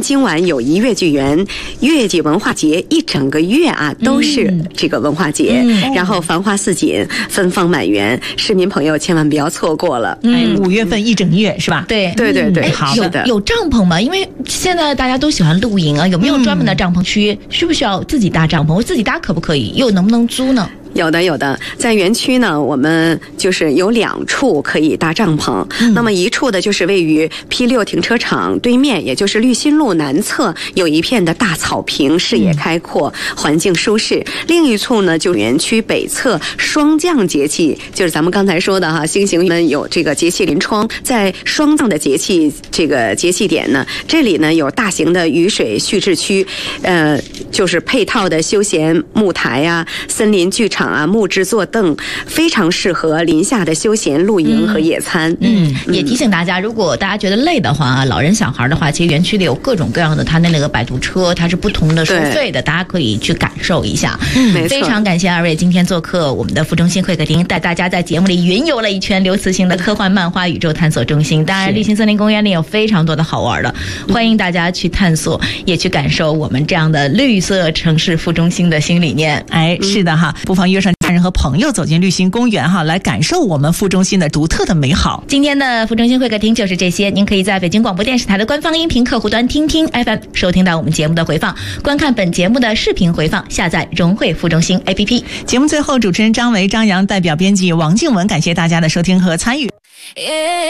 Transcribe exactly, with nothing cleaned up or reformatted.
今晚有一月剧园，月季文化节一整个月啊都是这个文化节，嗯、然后繁花似锦，芬芳满园，市民朋友千万不要错过了。 嗯，五月份一整月是吧？ 对对对对， 好的。有帐篷吗？因为现在大家都喜欢露营啊，有没有专门的帐篷区？嗯、需不需要自己搭帐篷？我自己搭可不可以？又能不能租呢？ 有的有的，在园区呢，我们就是有两处可以搭帐篷。嗯、那么一处的就是位于 P 六 停车场对面，也就是绿心路南侧，有一片的大草坪，视野开阔，环境舒适。另一处呢，就园区北侧霜降节气，就是咱们刚才说的哈，星星们有这个节气临窗，在霜降的节气这个节气点呢，这里呢有大型的雨水蓄滞区，呃，就是配套的休闲木台啊、森林剧场啊、木质坐凳，非常适合林下的休闲露营和野餐。 嗯，嗯也提醒大家，如果大家觉得累的话，老人小孩的话，其实园区里有各种各样的，它的那个摆渡车，它是不同的收费的，大家可以去感受一下。 嗯， 非常感谢二位今天做客我们的副中心会客厅，带大家在节目里云游了一圈刘慈欣的科幻漫画宇宙探索中心。当然，绿心森林公园里有非常多的好玩的，欢迎大家去探索，也去感受我们这样的绿色城市副中心的新理念。 哎，是的哈，不妨约上家人和朋友走进绿心公园哈，来感受我们副中心的独特的美好。 今天的副中心会客厅就是这些，您可以在北京广播电视台的官方音频客户端听听 F M 收听到我们节目的回放，观看本节目的视频回放，下载融汇副中心 A P P。 节目最后，主持人张维、张扬代表编辑王静文，感谢大家的收听和参与。